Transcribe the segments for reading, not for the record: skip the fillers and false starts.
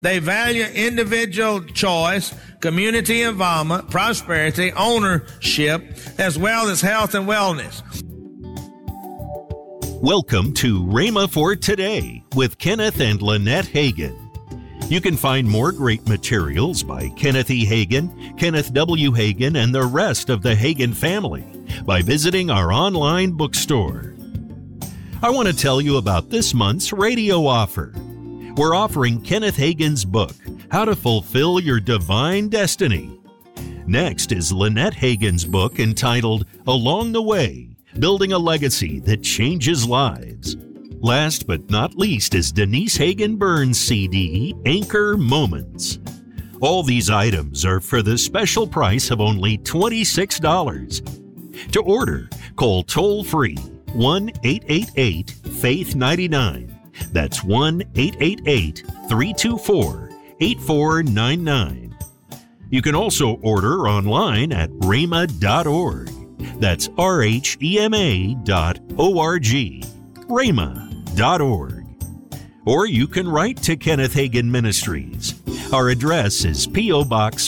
They value individual choice, community involvement, prosperity, ownership, as well as health and wellness. Welcome to Rhema for Today with Kenneth and Lynette Hagin. You can find more great materials by Kenneth E. Hagin, Kenneth W. Hagin, and the rest of the Hagin family by visiting our online bookstore. I want to tell you about this month's radio offer. We're offering Kenneth Hagin's book, How to Fulfill Your Divine Destiny. Next is Lynette Hagin's book entitled Along the Way, Building a Legacy That Changes Lives. Last but not least is Denise Hagin Burns' CD, Anchor Moments. All these items are for the special price of only $26. To order, call toll-free 1-888-FAITH-99. That's 1-888-324-8499. You can also order online at rhema.org. That's rhema.org. rhema.org. Or you can write to Kenneth Hagin Ministries. Our address is P.O. Box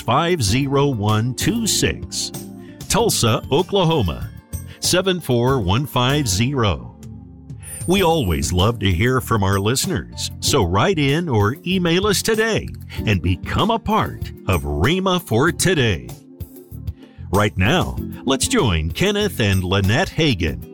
50126, Tulsa, Oklahoma 74150. We always love to hear from our listeners, so write in or email us today and become a part of Rhema for Today. Right now, let's join Kenneth and Lynette Hagin.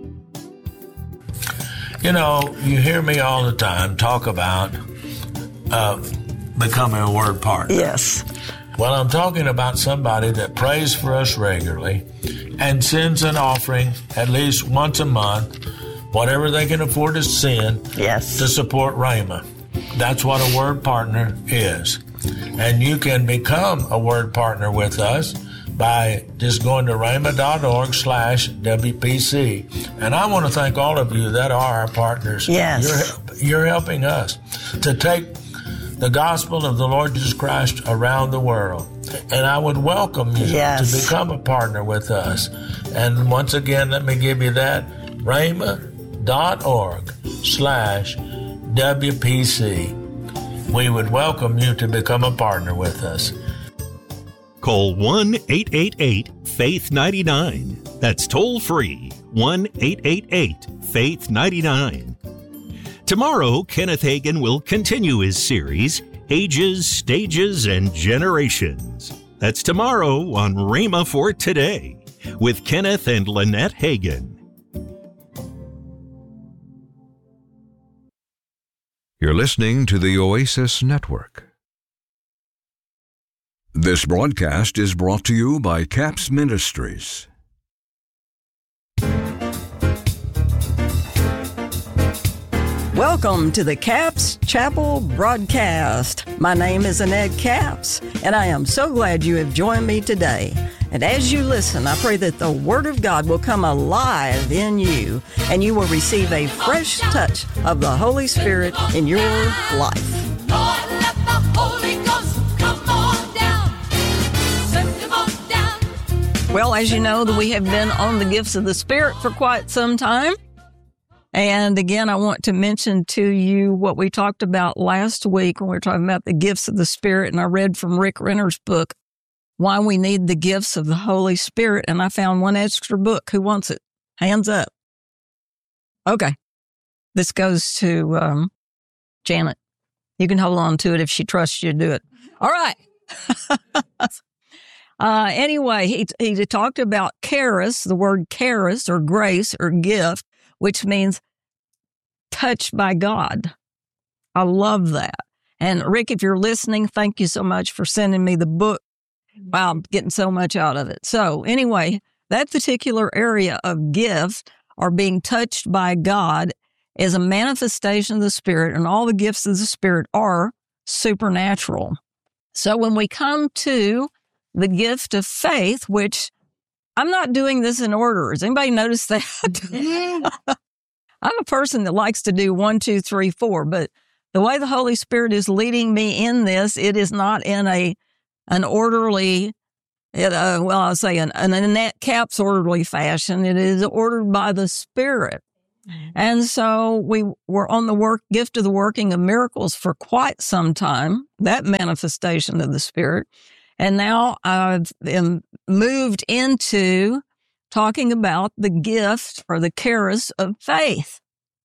You know, you hear me all the time talk about becoming a word partner. Yes. Well, I'm talking about somebody that prays for us regularly and sends an offering at least once a month, whatever they can afford to send, Yes. to support Rhema. That's what a word partner is. And you can become a word partner with us by just going to rhema.org/WPC. And I want to thank all of you that are our partners. Yes. You're helping us to take the gospel of the Lord Jesus Christ around the world. And I would welcome you Yes. to become a partner with us. And once again, let me give you that, rhema.org/WPC. We would welcome you to become a partner with us. Call 1-888-FAITH-99. That's toll-free, 1-888-FAITH-99. Tomorrow, Kenneth Hagin will continue his series, Ages, Stages, and Generations. That's tomorrow on Rhema for Today with Kenneth and Lynette Hagin. You're listening to the Oasis Network. This broadcast is brought to you by CAPS Ministries. Welcome to the Capps Chapel broadcast. My name is Annette Capps, and I am so glad you have joined me today. And as you listen, I pray that the Word of God will come alive in you, and you will receive a fresh touch of the Holy Spirit in your life. Lord, let the Holy Ghost come on down. Send him on down. Well, as you know, we have been on the gifts of the Spirit for quite some time. And again, I want to mention to you what we talked about last week when we were talking about the gifts of the Spirit. And I read from Rick Renner's book, Why We Need the Gifts of the Holy Spirit. And I found one extra book. Who wants it? Hands up. Okay. This goes to Janet. You can hold on to it if she trusts you to do it. All right. Anyway, he talked about charis, the word charis or grace or gift, which means touched by God. I love that. And Rick, if you're listening, thank you so much for sending me the book. Wow, I'm getting so much out of it. So anyway, that particular area of gifts or being touched by God is a manifestation of the Spirit, and all the gifts of the Spirit are supernatural. So when we come to the gift of faith, which I'm not doing this in order. Has anybody noticed that? I'm a person that likes to do 1, 2, 3, 4, but the way the Holy Spirit is leading me in this, it is not in an orderly, I'll say an Annette Capps orderly fashion. It is ordered by the Spirit. And so we were on the gift of the working of miracles for quite some time, that manifestation of the Spirit. And now I've moved into talking about the gift or the charis of faith.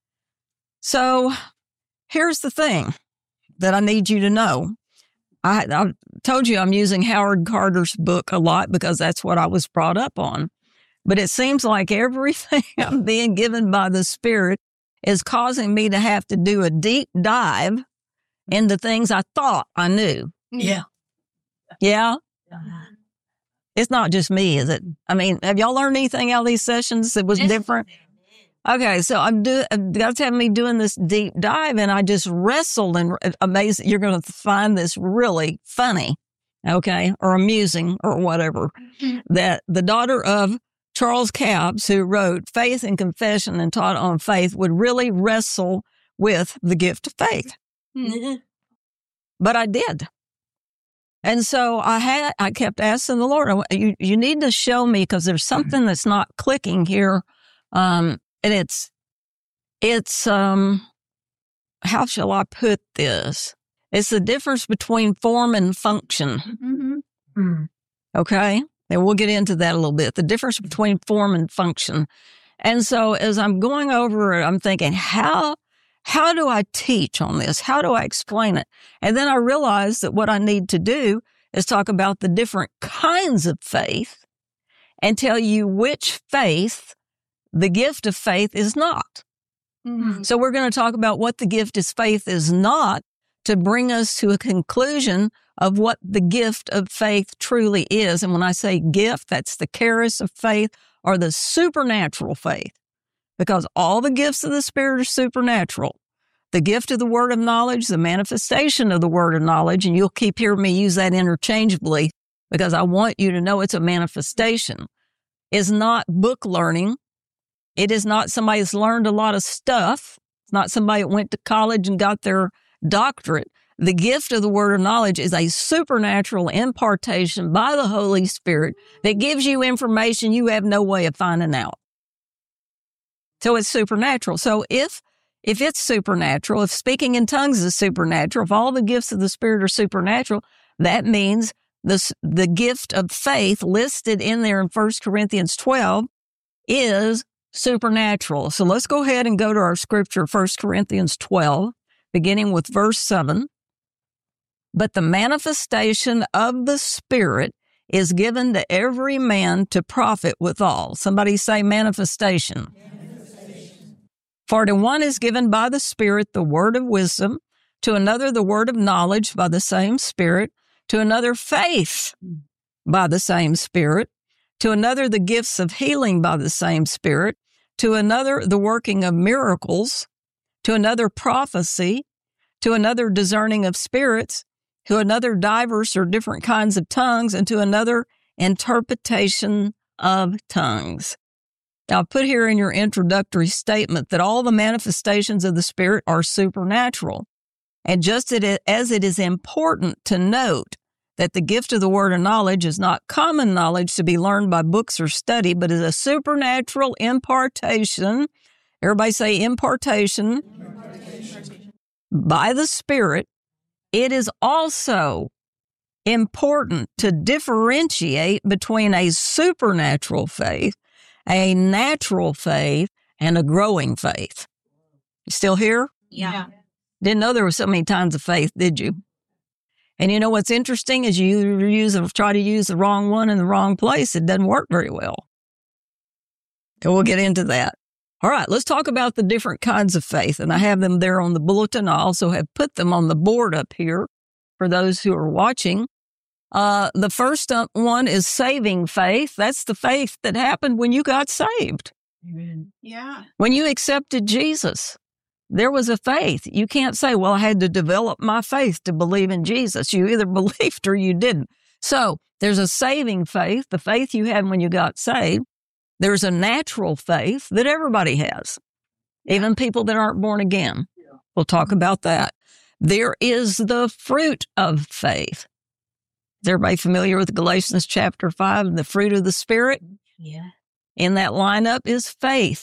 So here's the thing that I need you to know. I told you I'm using Howard Carter's book a lot because that's what I was brought up on. But it seems like everything I'm being given by the Spirit is causing me to have to do a deep dive into things I thought I knew. Yeah. Yeah? It's not just me, is it? I mean, have y'all learned anything out of these sessions that was different? Okay, so God's having me doing this deep dive, and I just wrestled and amazed. You're going to find this really funny, okay, or amusing or whatever, that the daughter of Charles Capps, who wrote Faith and Confession and taught on faith, would really wrestle with the gift of faith. But I did. And so I kept asking the Lord, you need to show me, because there's something that's not clicking here. And it's how shall I put this? It's the difference between form and function. Okay? And we'll get into that a little bit. The difference between form and function. And so as I'm going over it, I'm thinking, how do I teach on this? How do I explain it? And then I realized that what I need to do is talk about the different kinds of faith and tell you which faith the gift of faith is not. So we're going to talk about what the gift of faith is not to bring us to a conclusion of what the gift of faith truly is. And when I say gift, that's the charis of faith or the supernatural faith, because all the gifts of the Spirit are supernatural. The gift of the word of knowledge, the manifestation of the word of knowledge, and you'll keep hearing me use that interchangeably because I want you to know it's a manifestation, is not book learning. It is not somebody that's learned a lot of stuff. It's not somebody that went to college and got their doctorate. The gift of the word of knowledge is a supernatural impartation by the Holy Spirit that gives you information you have no way of finding out. So it's supernatural. So if it's supernatural, if speaking in tongues is supernatural, if all the gifts of the Spirit are supernatural, that means the gift of faith listed in there in 1 Corinthians 12 is supernatural. So let's go ahead and go to our scripture, 1 Corinthians 12, beginning with verse 7. But the manifestation of the Spirit is given to every man to profit withal. Somebody say manifestation. For to one is given by the Spirit the word of wisdom, to another the word of knowledge by the same Spirit, to another faith by the same Spirit, to another the gifts of healing by the same Spirit, to another the working of miracles, to another prophecy, to another discerning of spirits, to another diverse or different kinds of tongues, and to another interpretation of tongues. Now, put here in your introductory statement that all the manifestations of the Spirit are supernatural. And just as it is important to note that the gift of the word of knowledge is not common knowledge to be learned by books or study, but is a supernatural impartation. Everybody say impartation. By the Spirit. It is also important to differentiate between a supernatural faith, a natural faith, and a growing faith. You still here? Yeah. Didn't know there were so many kinds of faith, did you? And you know what's interesting is you try to use the wrong one in the wrong place. It doesn't work very well. So we'll get into that. All right, let's talk about the different kinds of faith. And I have them there on the bulletin. I also have put them on the board up here for those who are watching. The first one is saving faith. That's the faith that happened when you got saved. Amen. Yeah. When you accepted Jesus, there was a faith. You can't say, well, I had to develop my faith to believe in Jesus. You either believed or you didn't. So there's a saving faith, the faith you had when you got saved. There's a natural faith that everybody has, even people that aren't born again. We'll talk about that. There is the fruit of faith. Is everybody familiar with Galatians chapter 5, the fruit of the Spirit? Yeah. In that lineup is faith.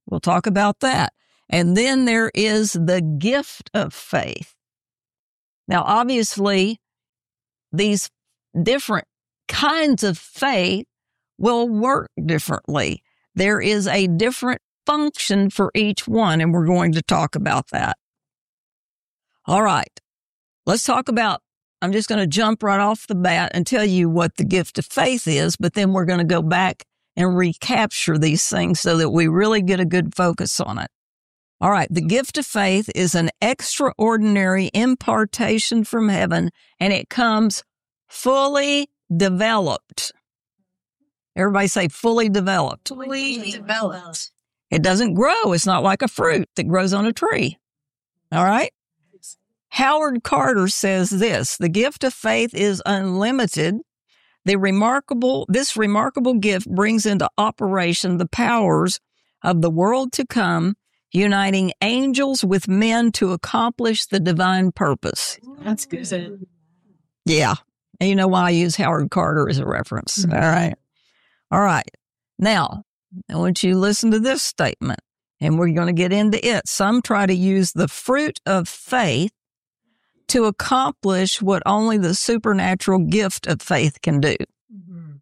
We'll talk about that. And then there is the gift of faith. Now, obviously, these different kinds of faith will work differently. There is a different function for each one, and we're going to talk about that. All right. Let's talk about, I'm just going to jump right off the bat and tell you what the gift of faith is, but then we're going to go back and recapture these things so that we really get a good focus on it. All right. The gift of faith is an extraordinary impartation from heaven, and it comes fully developed. Everybody say fully developed. Fully developed. It doesn't grow. It's not like a fruit that grows on a tree. All right. Howard Carter says this: the gift of faith is unlimited. This remarkable gift brings into operation the powers of the world to come, uniting angels with men to accomplish the divine purpose. That's good. Yeah. And you know why I use Howard Carter as a reference. Mm-hmm. All right. All right. Now, I want you to listen to this statement, and we're going to get into it. Some try to use the fruit of faith to accomplish what only the supernatural gift of faith can do. Mm-hmm.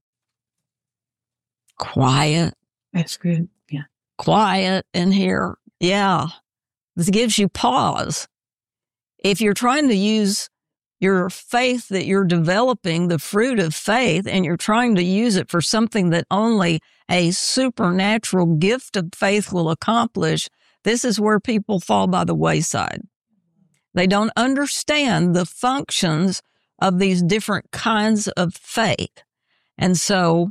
Quiet. That's good. Yeah. Quiet in here. Yeah. This gives you pause. If you're trying to use your faith that you're developing, the fruit of faith, and you're trying to use it for something that only a supernatural gift of faith will accomplish, this is where people fall by the wayside. They don't understand the functions of these different kinds of faith. And so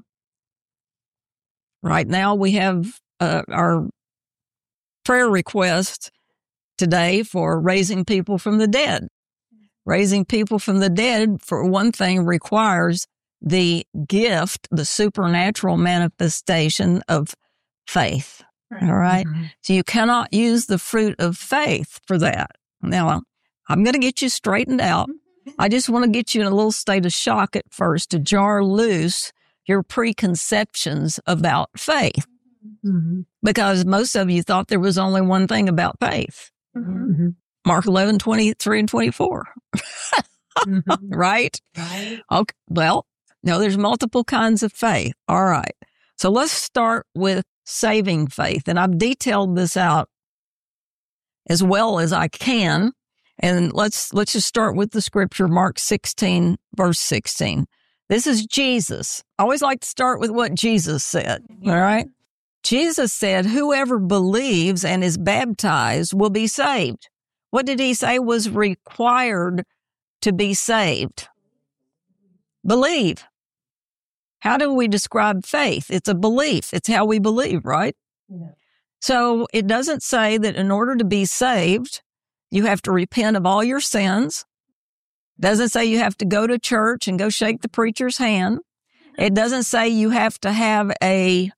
right now we have our prayer request today for raising people from the dead. Raising people from the dead, for one thing, requires the gift, the supernatural manifestation of faith. All right? Mm-hmm. So you cannot use the fruit of faith for that. Now, I'm going to get you straightened out. I just want to get you in a little state of shock at first to jar loose your preconceptions about faith. Mm-hmm. Because most of you thought there was only one thing about faith. Mm-hmm. Mark 11, 23 and 24. Mm-hmm. Right? Right. Okay. Well, no, there's multiple kinds of faith. All right. So let's start with saving faith. And I've detailed this out as well as I can. And let's just start with the scripture, Mark 16, verse 16. This is Jesus. I always like to start with what Jesus said. All right. Jesus said, whoever believes and is baptized will be saved. What did he say was required to be saved? Believe. How do we describe faith? It's a belief. It's how we believe, right? Yeah. So it doesn't say that in order to be saved, you have to repent of all your sins. It doesn't say you have to go to church and go shake the preacher's hand. It doesn't say you have to have a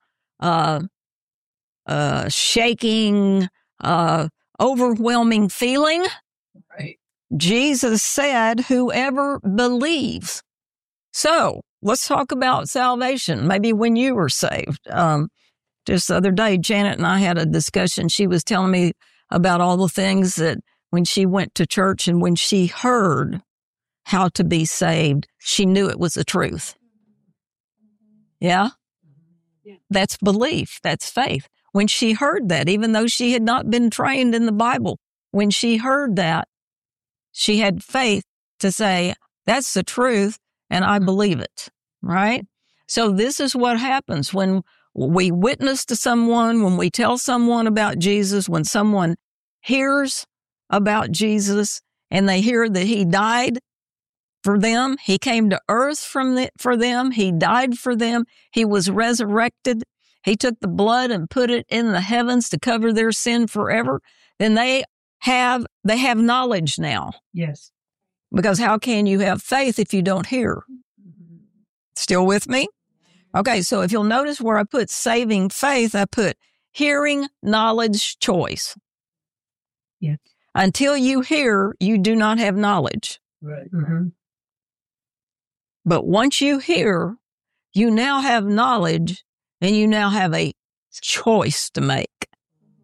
shaking, overwhelming feeling. Right. Jesus said, whoever believes. So let's talk about salvation. Maybe when you were saved. Just the other day, Janet and I had a discussion. She was telling me about all the things that when she went to church and when she heard how to be saved, she knew it was the truth. Yeah? That's belief. That's faith. When she heard that, even though she had not been trained in the Bible, when she heard that, she had faith to say, that's the truth, and I believe it, right? So this is what happens when we witness to someone, when we tell someone about Jesus, when someone hears about Jesus and they hear that he died for them, he came to earth for them, he died for them, he was resurrected, he took the blood and put it in the heavens to cover their sin forever, then they have knowledge now. Yes. Because how can you have faith if you don't hear? Still with me? Okay, so if you'll notice where I put saving faith, I put hearing, knowledge, choice. Yeah. Until you hear, you do not have knowledge. Right. Mm-hmm. But once you hear, you now have knowledge and you now have a choice to make.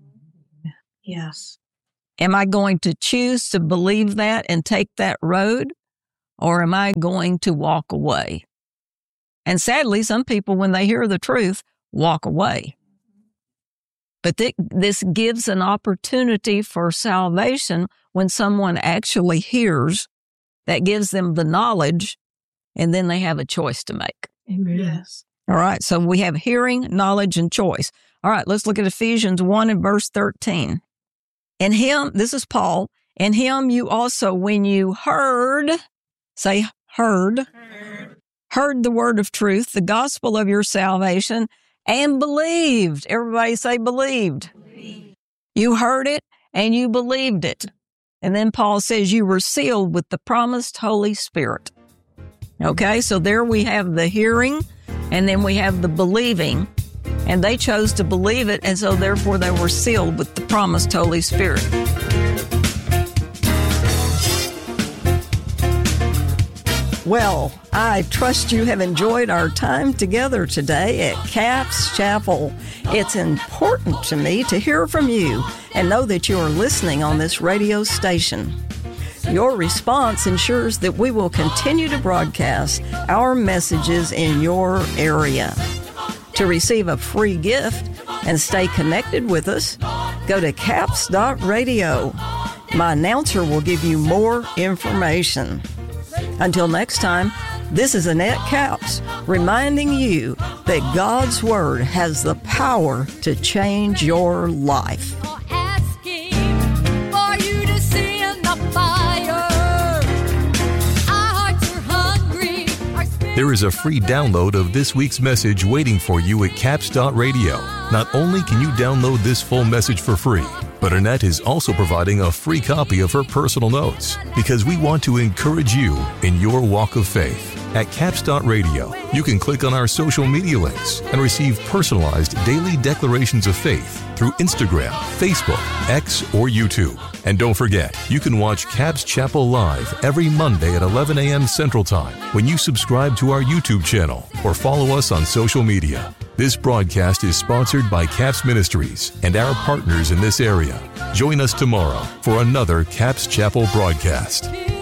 Yes. Am I going to choose to believe that and take that road? Or am I going to walk away? And sadly, some people, when they hear the truth, walk away. But this gives an opportunity for salvation when someone actually hears. That gives them the knowledge, and then they have a choice to make. Amen. Yes. All right, so we have hearing, knowledge, and choice. All right, let's look at Ephesians 1 and verse 13. In him, this is Paul, in him you also, when you heard, say heard the word of truth, the gospel of your salvation, and believed. Everybody say believed. You heard it and you believed it. And then Paul says you were sealed with the promised Holy Spirit. Okay, so there we have the hearing, and then we have the believing. And they chose to believe it, and so therefore they were sealed with the promised Holy Spirit. Well, I trust you have enjoyed our time together today at Capps Chapel. It's important to me to hear from you and know that you are listening on this radio station. Your response ensures that we will continue to broadcast our messages in your area. To receive a free gift and stay connected with us, go to capps.radio. My announcer will give you more information. Until next time, this is Annette Capps reminding you that God's Word has the power to change your life. Asking for you to send the fire. Our hearts are hungry. There is a free download of this week's message waiting for you at capps.radio. Not only can you download this full message for free, but Annette is also providing a free copy of her personal notes because we want to encourage you in your walk of faith. At capps.radio, you can click on our social media links and receive personalized daily declarations of faith through Instagram, Facebook, X, or YouTube. And don't forget, you can watch Capps Chapel live every Monday at 11 a.m. Central Time when you subscribe to our YouTube channel or follow us on social media. This broadcast is sponsored by Capps Ministries and our partners in this area. Join us tomorrow for another Capps Chapel broadcast.